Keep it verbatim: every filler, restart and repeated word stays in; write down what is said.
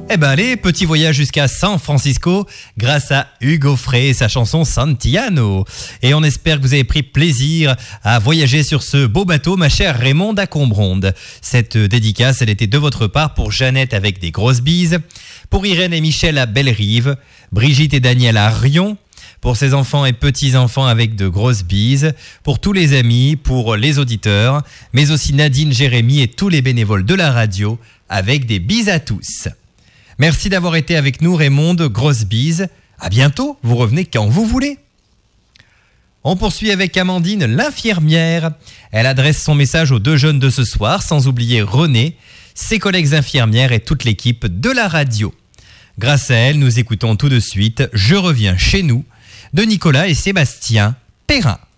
Eh ben allez, petit voyage jusqu'à San Francisco grâce à Hugo Frey et sa chanson Santillano. Et on espère que vous avez pris plaisir à voyager sur ce beau bateau, ma chère Raymonde à Combronde. Cette dédicace, elle était de votre part pour Jeannette avec des grosses bises, pour Irène et Michel à Bellerive, Brigitte et Daniel à Rion, pour ses enfants et petits-enfants avec de grosses bises, pour tous les amis, pour les auditeurs, mais aussi Nadine, Jérémy et tous les bénévoles de la radio avec des bises à tous. Merci d'avoir été avec nous, Raymonde. Grosse bise. À bientôt. Vous revenez quand vous voulez. On poursuit avec Amandine, l'infirmière. Elle adresse son message aux deux jeunes de ce soir, sans oublier René, ses collègues infirmières et toute l'équipe de la radio. Grâce à elle, nous écoutons tout de suite « Je reviens chez nous » de Nicolas et Sébastien Perrin.